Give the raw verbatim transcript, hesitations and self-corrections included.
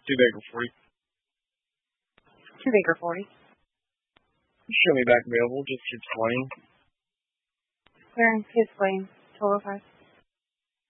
Two Baker forty. Two Baker forty. Show me back available, just keep playing. Clearing, his flame, total five.